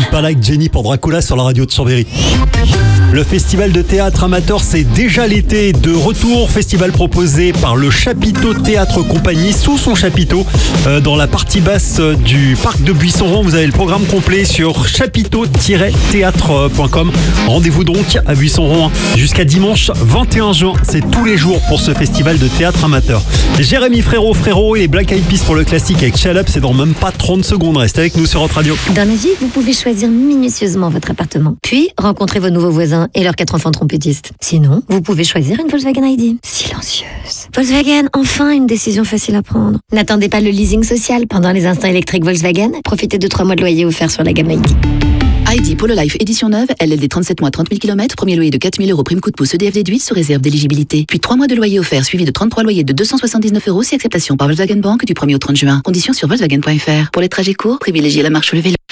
Pas Like Jenny pour Dracula sur la radio de Chambéry. Le festival de théâtre amateur, c'est déjà l'été. De retour, festival proposé par le Chapiteau Théâtre Compagnie sous son chapiteau. Dans la partie basse du parc de Buisson-Rouen, vous avez le programme complet sur chapiteau-théâtre.com. Rendez-vous donc à Buisson-Rouen jusqu'à dimanche 21 juin. C'est tous les jours pour ce festival de théâtre amateur. Jérémy Frérot et les Black Eyed Peas pour le classique avec Shut Up, c'est dans même pas 30 secondes. Restez avec nous sur Hot Radio. Dans la vie, vous pouvez choisir minutieusement votre appartement, puis rencontrer vos nouveaux voisins et leurs 4 enfants trompettistes. Sinon, vous pouvez choisir une Volkswagen ID. Silencieuse. Volkswagen, enfin une décision facile à prendre. N'attendez pas le leasing social pendant les instants électriques Volkswagen. Profitez de 3 mois de loyer offerts sur la gamme ID. ID Polo Life édition neuve, LLD 37 mois 30 000 km, premier loyer de 4 000 €, prime coup de pouce EDF déduit sous réserve d'éligibilité. Puis 3 mois de loyer offert suivi de 33 loyers de 279 € si acceptation par Volkswagen Bank du 1er au 30 juin. Conditions sur Volkswagen.fr. Pour les trajets courts, privilégiez la marche ou le vélo.